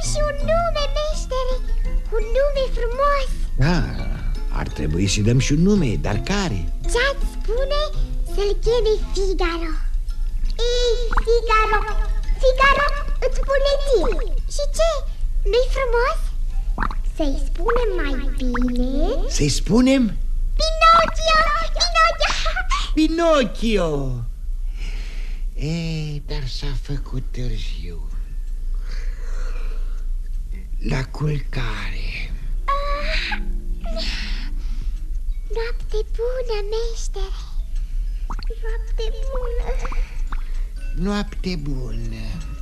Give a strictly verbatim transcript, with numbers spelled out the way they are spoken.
și un nume, meștere. Un nume frumos. Da, ar trebui să-i dăm și un nume, dar care? Ce-ați spune să-l cheme Figaro? Ei, Figaro, Figaro, îți spune ție. Și ce? Nu-i frumos? Să-i spunem mai bine? Să-i spunem? Pinocchio, Pinocchio. Pinocchio. E, dar s-a făcut târziu. La culcare. Ah, noapte bună, meștere. Noapte bună. Noapte bună.